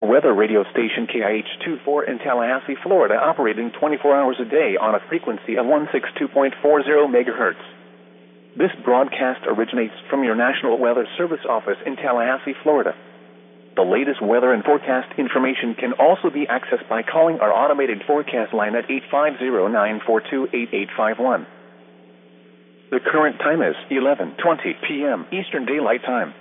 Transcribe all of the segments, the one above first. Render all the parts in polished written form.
Weather radio station KIH-24 in Tallahassee, Florida, operating 24 hours a day on a frequency of 162.40 megahertz. This broadcast originates from your National Weather Service office in Tallahassee, Florida. The latest weather and forecast information can also be accessed by calling our automated forecast line at 850-942-8851. The current time is 11:20 p.m. Eastern Daylight Time.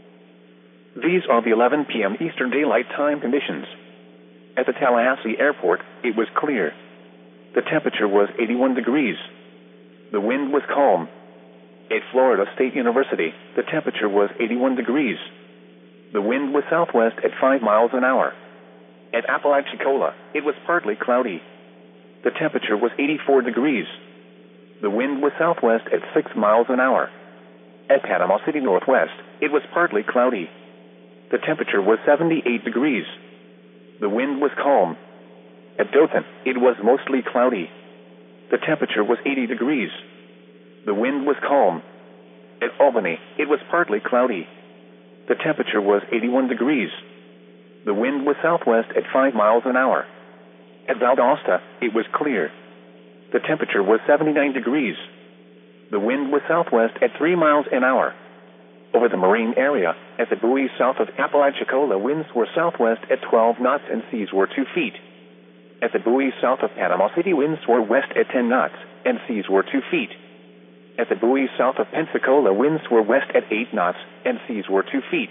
These are the 11 p.m. Eastern Daylight Time conditions. At the Tallahassee Airport, it was clear. The temperature was 81 degrees. The wind was calm. At Florida State University, the temperature was 81 degrees. The wind was southwest at 5 miles an hour. At Apalachicola, it was partly cloudy. The temperature was 84 degrees. The wind was southwest at 6 miles an hour. At Panama City Northwest, it was partly cloudy. The temperature was 78 degrees. The wind was calm. At Dothan, it was mostly cloudy. The temperature was 80 degrees. The wind was calm. At Albany, it was partly cloudy. The temperature was 81 degrees. The wind was southwest at 5 miles an hour. At Valdosta, it was clear. The temperature was 79 degrees. The wind was southwest at 3 miles an hour. Over the marine area, at the buoys south of Apalachicola, winds were southwest at 12 knots and seas were 2 feet. At the buoys south of Panama City, winds were west at 10 knots and seas were 2 feet. At the buoys south of Pensacola, winds were west at 8 knots and seas were 2 feet.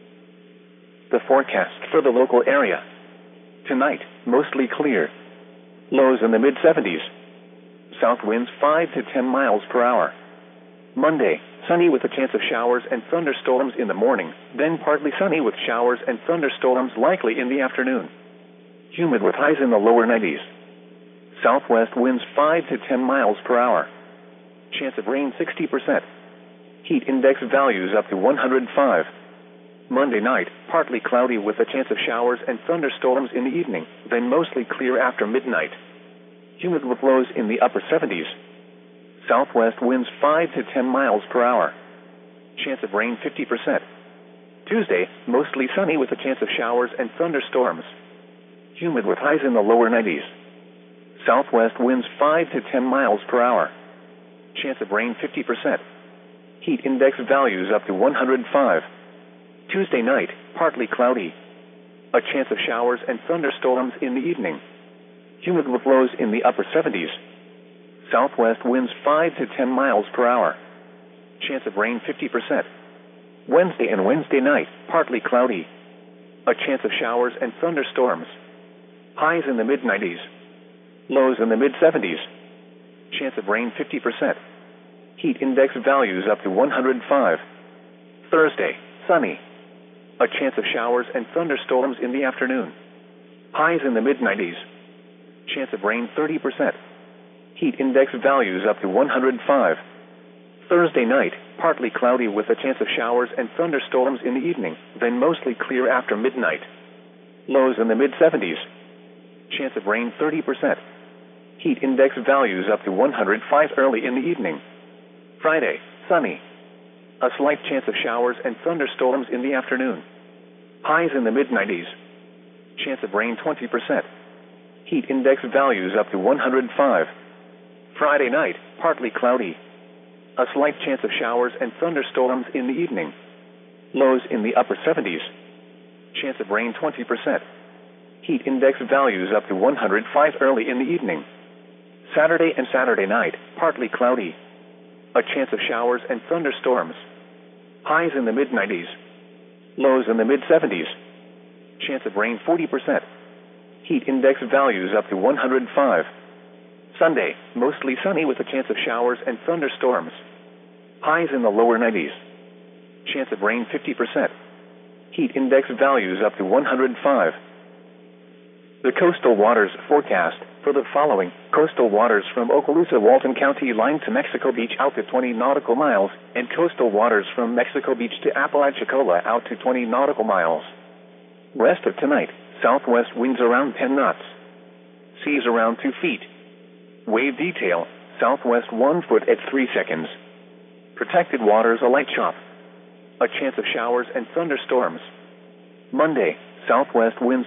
The forecast for the local area. Tonight, mostly clear. Lows in the mid-70s. South winds 5 to 10 miles per hour. Monday, sunny with a chance of showers and thunderstorms in the morning, then partly sunny with showers and thunderstorms likely in the afternoon. Humid with highs in the lower 90s. Southwest winds 5 to 10 miles per hour. Chance of rain 60%. Heat index values up to 105. Monday night, partly cloudy with a chance of showers and thunderstorms in the evening, then mostly clear after midnight. Humid with lows in the upper 70s. Southwest winds 5 to 10 miles per hour. Chance of rain 50%. Tuesday, mostly sunny with a chance of showers and thunderstorms. Humid with highs in the lower 90s. Southwest winds 5 to 10 miles per hour. Chance of rain 50%. Heat index values up to 105. Tuesday night, partly cloudy. A chance of showers and thunderstorms in the evening. Humid with lows in the upper 70s. Southwest winds 5 to 10 miles per hour. Chance of rain 50%. Wednesday and Wednesday night, partly cloudy. A chance of showers and thunderstorms. Highs in the mid-90s. Lows in the mid-70s. Chance of rain 50%. Heat index values up to 105. Thursday, sunny. A chance of showers and thunderstorms in the afternoon. Highs in the mid-90s. Chance of rain 30%. Heat index values up to 105. Thursday night, partly cloudy with a chance of showers and thunderstorms in the evening, then mostly clear after midnight. Lows in the mid-70s. Chance of rain 30%. Heat index values up to 105 early in the evening. Friday, sunny. A slight chance of showers and thunderstorms in the afternoon. Highs in the mid-90s. Chance of rain 20%. Heat index values up to 105. Friday night, partly cloudy. A slight chance of showers and thunderstorms in the evening. Lows in the upper 70s. Chance of rain 20%. Heat index values up to 105 early in the evening. Saturday and Saturday night, partly cloudy. A chance of showers and thunderstorms. Highs in the mid-90s. Lows in the mid-70s. Chance of rain 40%. Heat index values up to 105. Sunday, mostly sunny with a chance of showers and thunderstorms. Highs in the lower 90s. Chance of rain 50%. Heat index values up to 105. The coastal waters forecast for the following: coastal waters from Okaloosa, Walton County line to Mexico Beach out to 20 nautical miles, and coastal waters from Mexico Beach to Apalachicola out to 20 nautical miles. Rest of tonight, southwest winds around 10 knots. Seas around 2 feet. Wave detail, southwest 1 foot at 3 seconds. Protected waters a light chop. A chance of showers and thunderstorms. Monday, southwest winds